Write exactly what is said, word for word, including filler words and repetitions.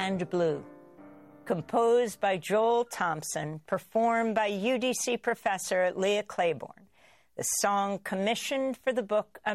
and Blue, composed by Joel Thompson, performed by U D C professor Leah Claiborne. The song commissioned for the book